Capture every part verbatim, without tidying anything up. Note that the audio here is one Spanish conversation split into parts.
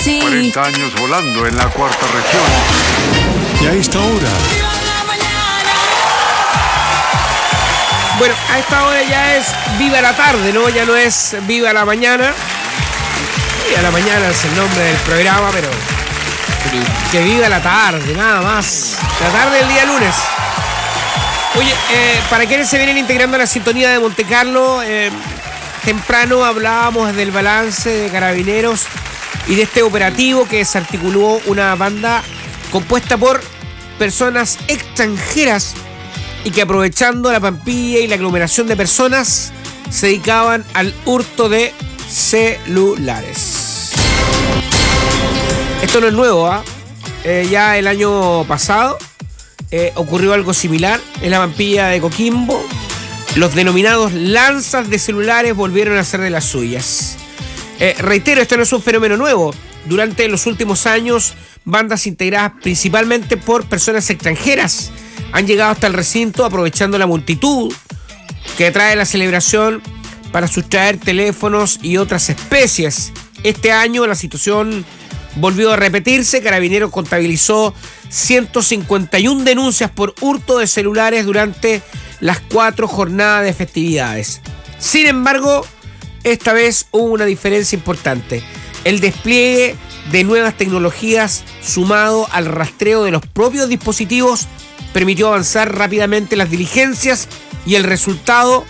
Sí. cuarenta años volando en la cuarta región. Y a esta hora, Bueno, a esta hora ya es Viva la Tarde, ¿no? Ya no es Viva la Mañana. Viva la Mañana es el nombre del programa, pero que viva la tarde, nada más. La tarde del día lunes. Oye, eh, para quienes se vienen integrando a la sintonía de Monte Carlo, eh, temprano hablábamos del balance de Carabineros y de este operativo que desarticuló una banda compuesta por personas extranjeras y que, aprovechando la Pampilla y la aglomeración de personas, se dedicaban al hurto de celulares. Esto no es nuevo, ¿ah? ¿eh? Eh, ya el año pasado eh, ocurrió algo similar en la Pampilla de Coquimbo. Los denominados lanzas de celulares volvieron a ser de las suyas. Eh, reitero, esto no es un fenómeno nuevo. Durante los últimos años, bandas integradas principalmente por personas extranjeras han llegado hasta el recinto aprovechando la multitud que trae la celebración para sustraer teléfonos y otras especies. Este año la situación volvió a repetirse. Carabineros contabilizó ciento cincuenta y una denuncias por hurto de celulares durante las cuatro jornadas de festividades. Sin embargo, esta vez hubo una diferencia importante. El despliegue de nuevas tecnologías sumado al rastreo de los propios dispositivos permitió avanzar rápidamente las diligencias y el resultado: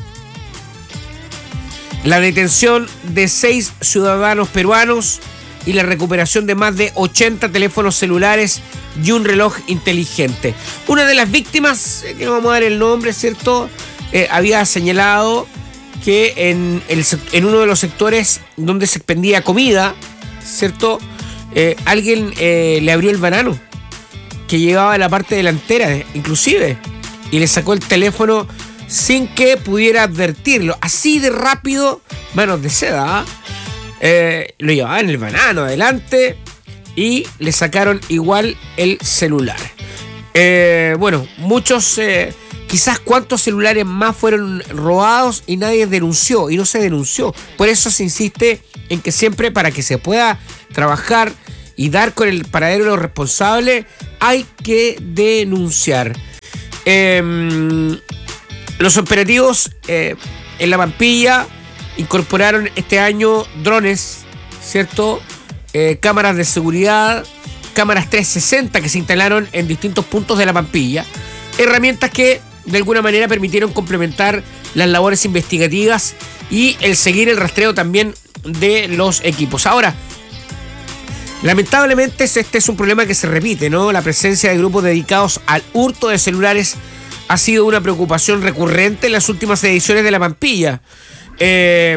la detención de seis ciudadanos peruanos y la recuperación de más de ochenta teléfonos celulares y un reloj inteligente. Una de las víctimas, que no vamos a dar el nombre, ¿cierto?, eh, había señalado que en, el, en uno de los sectores donde se expendía comida, ¿cierto?, eh, alguien eh, le abrió el banano que llevaba la parte delantera, inclusive, y le sacó el teléfono sin que pudiera advertirlo. Así de rápido, manos de seda, ¿eh? Eh, lo llevaba en el banano adelante y le sacaron igual el celular. Eh, bueno, muchos, eh, quizás cuántos celulares más fueron robados y nadie denunció, y no se denunció. Por eso se insiste en que siempre, para que se pueda trabajar y dar con el paradero de los responsables, hay que denunciar. Eh, los operativos eh, en la Pampilla incorporaron este año drones, ¿cierto? Eh, cámaras de seguridad, cámaras trescientos sesenta que se instalaron en distintos puntos de la Pampilla. Herramientas que de alguna manera permitieron complementar las labores investigativas y el seguir el rastreo también de los equipos. Ahora, lamentablemente este es un problema que se repite, ¿no? La presencia de grupos dedicados al hurto de celulares ha sido una preocupación recurrente en las últimas ediciones de la Pampilla. Eh,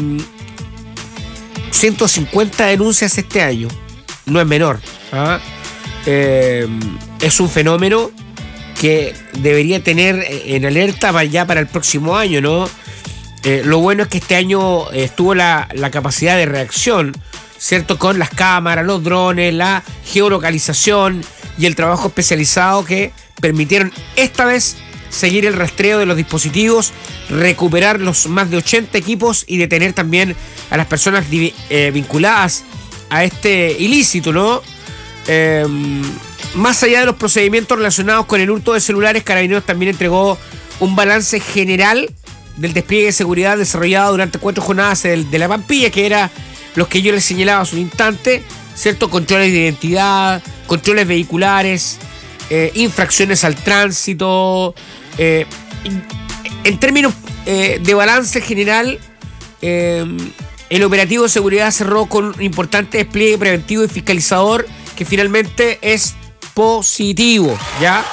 ciento cincuenta denuncias este año, no es menor, ¿ah? Eh, es un fenómeno que debería tener en alerta ya para el próximo año, ¿no? Eh, lo bueno es que este año estuvo la, la capacidad de reacción, ¿cierto?, con las cámaras, los drones, la geolocalización y el trabajo especializado que permitieron esta vez seguir el rastreo de los dispositivos, recuperar los más de ochenta equipos y detener también a las personas eh, vinculadas a este ilícito, ¿no? Eh, más allá de los procedimientos relacionados con el hurto de celulares, Carabineros también entregó un balance general del despliegue de seguridad desarrollado durante cuatro jornadas de, de la Pampilla, que era los que yo les señalaba hace un instante, ¿cierto? Controles de identidad, controles vehiculares, eh, infracciones al tránsito. Eh, en términos eh, de balance general, eh, el operativo de seguridad cerró con un importante despliegue preventivo y fiscalizador que finalmente es positivo, ¿ya?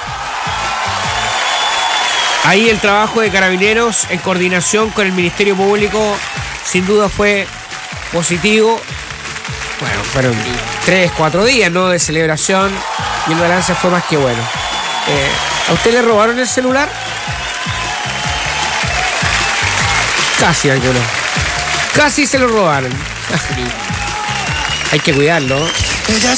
Ahí el trabajo de Carabineros en coordinación con el Ministerio Público sin duda fue positivo. Bueno, fueron tres, cuatro días, ¿no?, de celebración y el balance fue más que bueno. Eh, ¿A usted le robaron el celular? Casi algunos. Casi se lo robaron. Hay que cuidarlo. ella